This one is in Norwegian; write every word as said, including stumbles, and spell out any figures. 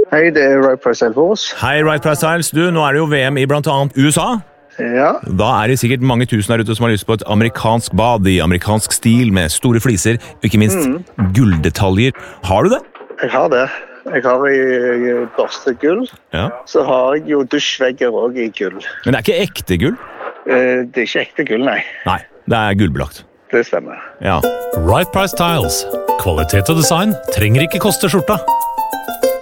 Hei, det er Right Price Elfors. Hei, Right Price Tiles. Du, nå er det jo V M i blant annet U S A. Ja. Da er det sikkert mange tusen der ute som har lyst på et amerikansk bad i amerikansk stil med store fliser, og ikke minst mm. gulldetaljer. Har du det? Jeg har det. Jeg har i børste gull. Ja. Så har jeg jo dusjvegger også i gull. Men det er ikke ekte gull? Eh, det er ikke ekte gull, nei. Nei, det er gullbelagt. Det stemmer. Ja. Right Price Tiles. Kvalitet og design trenger ikke koste skjorta.